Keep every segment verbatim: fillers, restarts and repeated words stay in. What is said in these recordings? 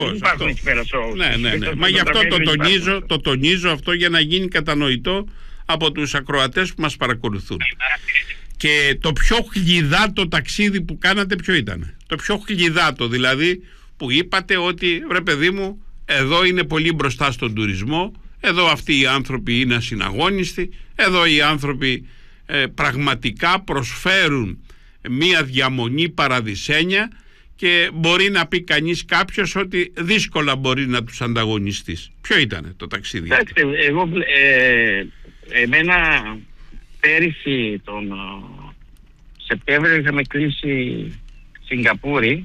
Δεν υπάρχουν εκεί πέρα σοου. Ναι, ναι, ναι. Μα γι' αυτό το τονίζω, το τονίζω αυτό για να γίνει κατανοητό από τους ακροατές που μας παρακολουθούν. Και το πιο χλιδάτο ταξίδι που κάνατε ποιο ήταν? Το πιο χλιδάτο δηλαδή που είπατε ότι ρε παιδί μου, εδώ είναι πολύ μπροστά στον τουρισμό, εδώ αυτοί οι άνθρωποι είναι ασυναγώνιστοι, εδώ οι άνθρωποι ε, πραγματικά προσφέρουν μία διαμονή παραδεισένια και μπορεί να πει κανείς κάποιος ότι δύσκολα μπορεί να τους ανταγωνιστείς. Ποιο ήταν το ταξίδι? Κοιτάξτε, εγώ ε, εμένα πέρυσι τον Σεπτέμβριο είχαμε κλείσει Σιγκαπούρη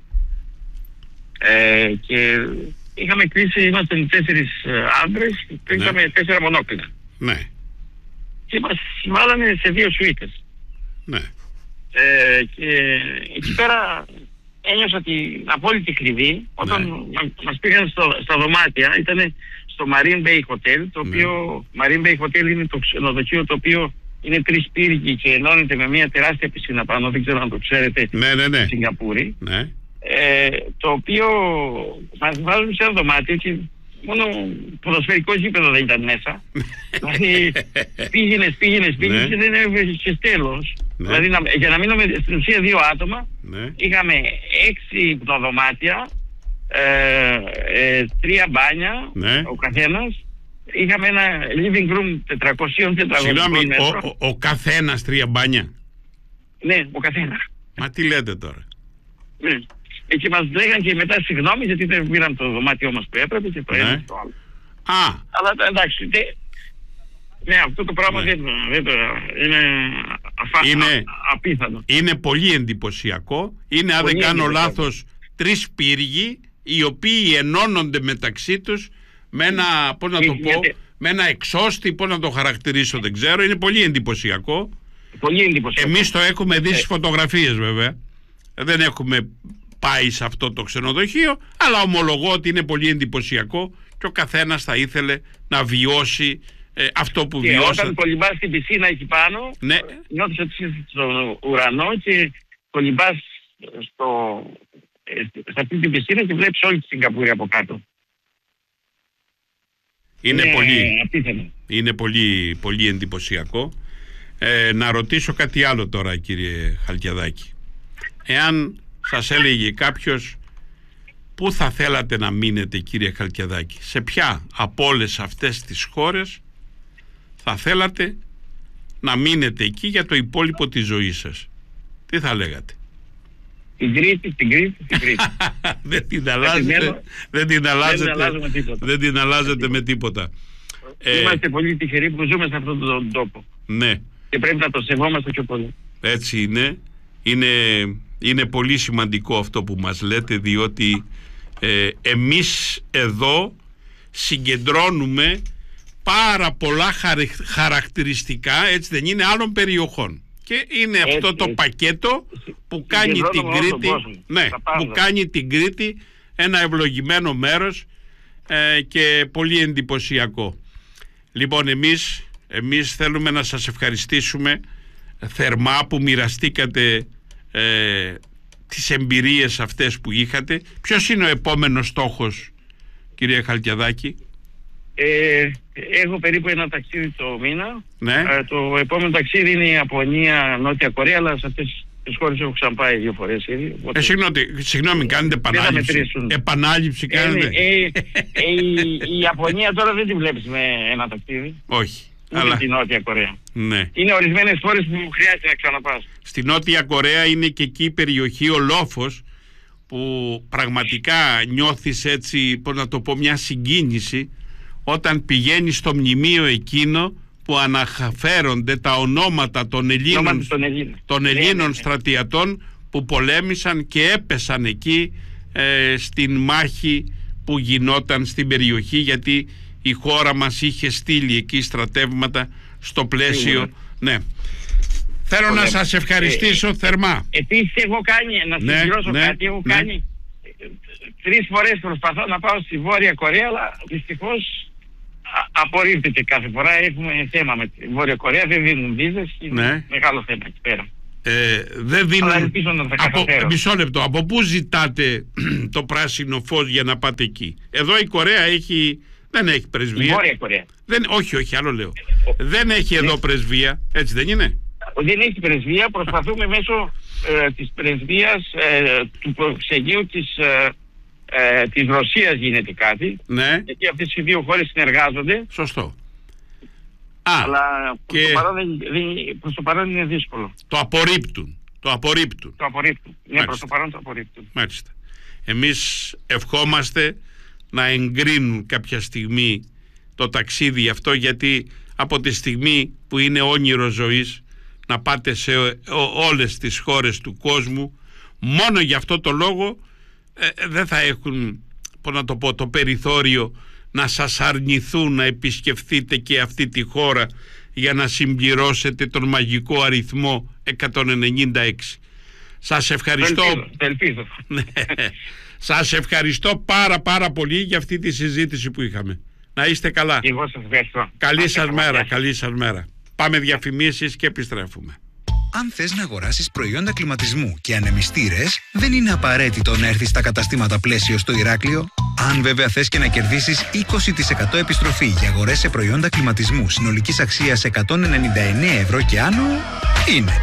ε, και είχαμε κλείσει, είμαστε τέσσερις άντρες και είχαμε ναι. τέσσερα μονόκλινα. Ναι. Και μας βάλανε σε δύο σουίτες. Ναι. Ε, και εκεί πέρα ένιωσα την απόλυτη κλειδί όταν ναι. μας πήγαν στο, στα δωμάτια. Ήταν στο Marine Bay Hotel, το οποίο ναι. Marine Bay Hotel είναι το ξενοδοχείο το οποίο είναι τρεις πύργοι και ενώνεται με μια τεράστια πισίνα πάνω, δεν ξέρω αν το ξέρετε, ναι, ναι, ναι. στη Σιγκαπούρη. Ναι. Ε, το οποίο μας βάζουν σε ένα δωμάτιο και μόνο ποδοσφαιρικό γήπεδο δεν ήταν μέσα. Δηλαδή πήγαινες, πήγαινες, πήγαινες ναι. και δεν έβγαινες τέλος. Ναι. Δηλαδή να, για να μείνουμε στην ουσία δύο άτομα, ναι. είχαμε έξι υπνοδωμάτια, ε, ε, τρία μπάνια ναι. ο καθένας. Είχαμε ένα living room τετρακόσια τετραγωνικών μέτρων. Ο, ο, ο καθένας τρία μπάνια? Ναι, ο καθένας. Μα τι λέτε τώρα? Ναι. Και μας λέγαν και μετά συγγνώμη γιατί δεν πήραν το δωμάτιό μας που έπρεπε και το ένα ναι. στο άλλο. Α. Αλλά εντάξει, δε, ναι, αυτό το πράγμα ναι. δεν, δεν το, είναι, αφα, είναι α, απίθανο. Είναι πολύ εντυπωσιακό. Είναι, αν δεν κάνω λάθος, τρεις πύργοι οι οποίοι ενώνονται μεταξύ τους με ένα, πώς να το πω, γιατί... με ένα εξώστη, πώς να το χαρακτηρίσω δεν ξέρω. Είναι πολύ εντυπωσιακό. Πολύ εντυπωσιακό. Εμείς το έχουμε δει ε. στις φωτογραφίες βέβαια. Δεν έχουμε πάει σε αυτό το ξενοδοχείο, αλλά ομολογώ ότι είναι πολύ εντυπωσιακό και ο καθένας θα ήθελε να βιώσει ε, αυτό που και βιώσα. Όταν κολυμπάς στην πισίνα εκεί πάνω, ναι. νιώθεις ότι είσαι στον ουρανό και κολυμπάς στο, ε, σε αυτή την πισίνα και βλέπεις όλη τη Σιγκαπούρη από κάτω. Είναι, είναι πολύ, απίθανο. Είναι πολύ, πολύ εντυπωσιακό. Ε, να ρωτήσω κάτι άλλο τώρα, κύριε Χαλκιαδάκη. Εάν σας έλεγε κάποιος πού θα θέλατε να μείνετε, κύριε Χαλκιαδάκη, σε ποια από όλες αυτές τις χώρες θα θέλατε να μείνετε εκεί για το υπόλοιπο της ζωής σας, τι θα λέγατε? Την Κρήτη, την Κρήτη, την Κρήτη. Δεν την αλλάζετε, δεν την αλλάζετε, δεν την αλλάζετε με τίποτα. Είμαστε ε, πολύ τυχεροί που ζούμε σε αυτόν τον τόπο. Ναι. Και πρέπει να το σεβόμαστε πιο πολύ. Έτσι είναι. Είναι, είναι πολύ σημαντικό αυτό που μας λέτε, διότι ε, εμείς εδώ συγκεντρώνουμε πάρα πολλά χαρι, χαρακτηριστικά, έτσι δεν είναι, άλλων περιοχών. Και είναι έτσι, αυτό το έτσι. πακέτο που κάνει την Κρήτη, ναι, που κάνει την Κρήτη ένα ευλογημένο μέρος ε, και πολύ εντυπωσιακό. Λοιπόν, εμείς, εμείς θέλουμε να σας ευχαριστήσουμε θερμά που μοιραστήκατε ε, τις εμπειρίες αυτές που είχατε. Ποιος είναι ο επόμενος στόχος, κύριε Χαλκιαδάκη? Ε, έχω περίπου ένα ταξίδι το μήνα. Ναι. Ε, το επόμενο ταξίδι είναι η Ιαπωνία, Νότια Κορέα, αλλά σε αυτές τις χώρες έχω ξαναπάει δύο φορές ήδη. Οπότε... Ε, συγγνώμη, συγγνώμη, κάνετε επανάληψη. Επανάληψη κάνετε. Ε, ε, ε, η, η Ιαπωνία τώρα δεν τη βλέπεις με ένα ταξίδι. Όχι. Ούτε αλλά... τη Νότια Κορέα. Ναι. Είναι ορισμένες χώρες που χρειάζεται να ξαναπάς. Στη Νότια Κορέα είναι και εκεί η περιοχή ο Λόφος, που πραγματικά νιώθεις έτσι, πώς να το πω, μια συγκίνηση όταν πηγαίνεις στο μνημείο εκείνο που αναφέρονται τα ονόματα των Ελλήνων, των Ελλήνων, των Ελλήνων ναι, ναι. στρατιατών που πολέμησαν και έπεσαν εκεί ε, στην μάχη που γινόταν στην περιοχή, γιατί η χώρα μας είχε στείλει εκεί στρατεύματα στο πλαίσιο. Ναι. Θέλω Ωραία. να σας ευχαριστήσω ε, θερμά. Επίσης έχω κάνει, να ναι, συμπληρώσω ναι, κάτι, έχω ναι. κάνει τρεις φορές προσπαθώ να πάω στη Βόρεια Κορέα, αλλά δυστυχώς απορρίπτεται κάθε φορά. Έχουμε θέμα με τη Βόρεια Κορέα, δεν δίνουν βίζες, είναι ναι. μεγάλο θέμα εκεί πέρα. Ε, δεν δίνουν... Αλλά ελπίζω να τα από, καταφέρω. μισό λεπτό. Από πού ζητάτε το πράσινο φως για να πάτε εκεί? Εδώ η Κορέα έχει... δεν έχει πρεσβεία. Η Βόρεια Κορέα. Δεν, όχι, όχι, άλλο λέω. Δεν έχει εδώ πρεσβεία, έτσι δεν είναι? Δεν έχει πρεσβεία. Προσπαθούμε μέσω ε, της πρεσβείας ε, του προξενείου της, ε, ε, της Ρωσίας γίνεται κάτι. Ναι. Γιατί αυτές οι δύο χώρες συνεργάζονται. Σωστό. Α, αλλά προς, και... το παρόν, δεν, δεν, προς το παρόν είναι δύσκολο. Το απορρίπτουν. Το απορρίπτουν. Το απορρίπτουν. Ναι, προς το παρόν το απορρίπτουν. Μάλιστα. Εμείς ευχόμαστε να εγκρίνουν κάποια στιγμή το ταξίδι αυτό, γιατί από τη στιγμή που είναι όνειρο ζωής να πάτε σε όλες τις χώρες του κόσμου, μόνο για αυτό το λόγο ε, δεν θα έχουν, πώς να το πω, το περιθώριο να σας αρνηθούν να επισκεφθείτε και αυτή τη χώρα για να συμπληρώσετε τον μαγικό αριθμό εκατόν ενενήντα έξι. Σας ευχαριστώ. Ελπίζω, ελπίζω. Σας ευχαριστώ πάρα πάρα πολύ για αυτή τη συζήτηση που είχαμε. Να είστε καλά. Εγώ σας ευχαριστώ. Καλή σας μέρα, καλή σας μέρα. Πάμε διαφημίσεις και επιστρέφουμε. Αν θες να αγοράσεις προϊόντα κλιματισμού και ανεμιστήρες, δεν είναι απαραίτητο να έρθεις στα καταστήματα Πλαίσιο στο Ηράκλειο. Αν βέβαια θες και να κερδίσεις είκοσι τοις εκατό επιστροφή για αγορές σε προϊόντα κλιματισμού συνολικής αξίας εκατόν ενενήντα εννέα ευρώ και άνω, είναι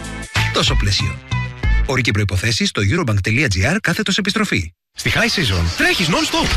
τόσο Πλαίσιο. Όροι και προϋποθέσεις στο eurobank.gr κάθετος επιστροφή. Στη High Season τρέχεις non-stop.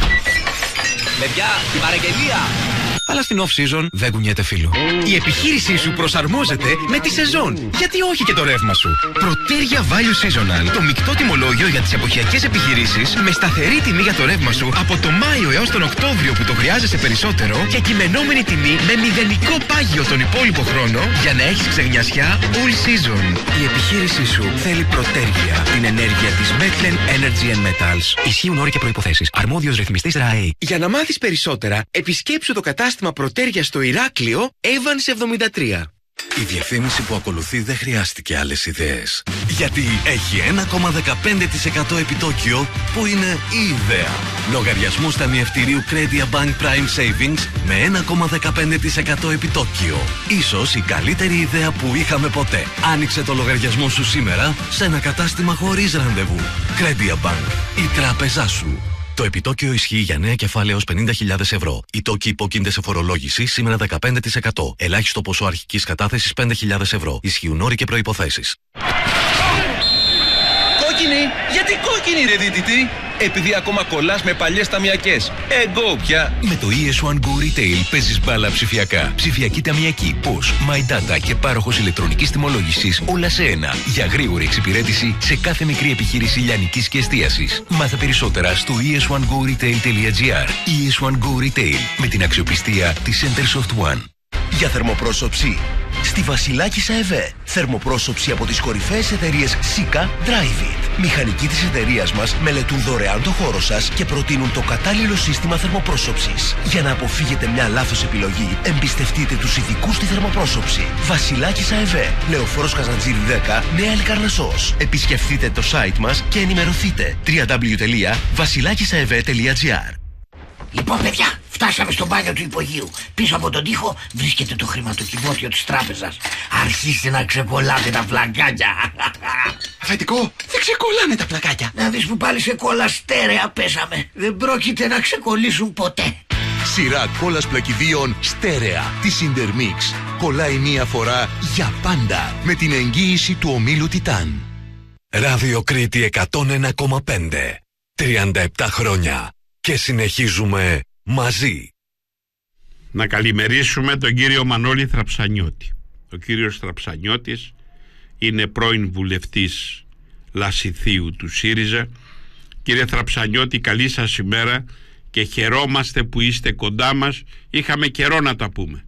Παιδιά, την παραγγελία! Αλλά στην off-season δεν κουνιέται φίλο. Η επιχείρησή σου προσαρμόζεται με τη σεζόν. Γιατί όχι και το ρεύμα σου. Πρωτέρια Value Seasonal. Το μεικτό τιμολόγιο για τις εποχιακές επιχειρήσεις με σταθερή τιμή για το ρεύμα σου από το Μάιο έως τον Οκτώβριο που το χρειάζεσαι περισσότερο και κειμενόμενη τιμή με μηδενικό πάγιο τον υπόλοιπο χρόνο για να έχεις ξεγνιασιά all season. Η επιχείρησή σου θέλει Πρωτέρια. Την ενέργεια της Metlen Energy and Metals. Ισχύουν όροι και προϋποθέσεις. Αρμόδιος ρυθμιστής ΡΑΕ. Για να μάθεις περισσότερα, επισκέψου το κατάστημα Πρωτέρια στο Ηράκλειο, Evans εβδομήντα τρία. Η διαφήμιση που ακολουθεί δεν χρειάστηκε άλλες ιδέες. Γιατί έχει ένα κόμμα δεκαπέντε τοις εκατό επιτόκιο που είναι η ιδέα. Λογαριασμός ταμιευτηρίου Credia Bank Prime Savings με ένα κόμμα δεκαπέντε τοις εκατό επιτόκιο. Ίσως η καλύτερη ιδέα που είχαμε ποτέ. Άνοιξε το λογαριασμό σου σήμερα σε ένα κατάστημα χωρίς ραντεβού. Credia Bank, η τράπεζά σου. Το επιτόκιο ισχύει για νέα κεφάλαια έως πενήντα χιλιάδες ευρώ. Οι τόκοι υπόκεινται σε φορολόγηση σήμερα δεκαπέντε τοις εκατό. Ελάχιστο ποσό αρχικής κατάθεσης πέντε χιλιάδες ευρώ. Ισχύουν όροι και προϋποθέσεις. Κόκκινη! Γιατί κόκκινη ρε δίτητη! Επειδή ακόμα κολλάς με παλιές ταμιακές. Εγώ πια! Με το ι ες ουάν Go Retail παίζεις μπάλα ψηφιακά. Ψηφιακή ταμιακή, πώς, My Data και πάροχος ηλεκτρονικής τιμολόγησης όλα σε ένα. Για γρήγορη εξυπηρέτηση σε κάθε μικρή επιχείρηση λιανικής και εστίασης. Μάθε περισσότερα στο ι ες ουάν go retail τελεία gr. ι ες ουάν Go Retail με την αξιοπιστία της Centersoft One. Για θερμοπρόσωψη, στη Βασιλάκισσα ΕΒΕ. Θερμοπρόσωψη από τις κορυφαίες εταιρείες Σίκα, Drive It. Μηχανικοί της εταιρείας μας μελετούν δωρεάν το χώρο σας και προτείνουν το κατάλληλο σύστημα θερμοπρόσωψης. Για να αποφύγετε μια λάθος επιλογή, εμπιστευτείτε τους ειδικούς στη θερμοπρόσωψη. Βασιλάκισσα ΕΒΕ, Λεωφόρος Καζαντζήρη δέκα, Νέα Λικαρνασσός. Επισκεφτείτε το site μας και ενημερωθείτε. double-u double-u double-u τελεία βασιλάκισσα e v e τελεία gr. Λοιπόν, παιδιά, φτάσαμε στο μπάνιο του υπογείου. Πίσω από τον τοίχο βρίσκεται το χρηματοκιβώτιο της τράπεζας. Αρχίστε να ξεκολλάτε τα πλακάκια. Αφεντικό, δεν ξεκολλάνε τα πλακάκια. Να δεις που πάλι σε κόλλα στέρεα πέσαμε. Δεν πρόκειται να ξεκολλήσουν ποτέ. Σειρά κόλλας πλακιδίων στέρεα της Intermix. Κολλάει μία φορά για πάντα με την εγγύηση του ομίλου Τιτάν. Ράδιο Κρήτη εκατόν ένα κόμμα πέντε. τριάντα επτά χρόνια. Και συνεχίζουμε μαζί. Να καλημερίσουμε τον κύριο Μανώλη Θραψανιώτη. Ο κύριος Θραψανιώτης είναι πρώην βουλευτής Λασιθίου του ΣΥΡΙΖΑ. Κύριε Θραψανιώτη, καλή σας ημέρα και χαιρόμαστε που είστε κοντά μας. Είχαμε καιρό να τα πούμε.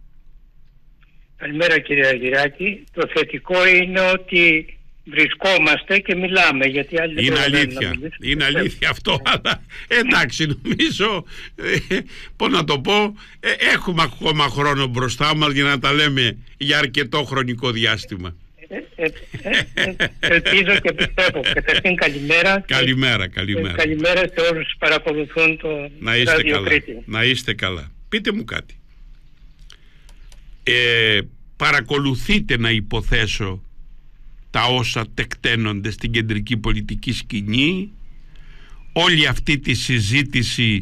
Καλημέρα κύριε Αργυράκη. Το θετικό είναι ότι βρισκόμαστε και μιλάμε, γιατί άλλοι είναι δεν αλήθεια, είναι αλήθεια αυτό, αλλά εντάξει, νομίζω ε, πώς να το πω, ε, έχουμε ακόμα χρόνο μπροστά μας για να τα λέμε για αρκετό χρονικό διάστημα. ε, ε, ε, ε, ελπίζω και πιστεύω. Καταρχήν καλημέρα. Καλημέρα, καλημέρα. Και καλημέρα σε όλους που παρακολουθούν το να είστε Ράδιο καλά, Κρήτη. να είστε καλά. Πείτε μου κάτι. Ε, παρακολουθείτε, να υποθέσω, τα όσα τεκταίνονται στην κεντρική πολιτική σκηνή, όλη αυτή τη συζήτηση